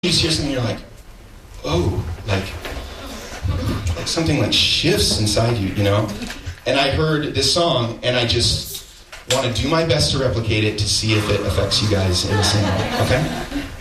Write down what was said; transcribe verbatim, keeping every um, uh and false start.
You just hear something, you're like, oh, like, like something like shifts inside you, you know? And I heard this song, and I just want to do my best to replicate it to see if it affects you guys in the same way, okay?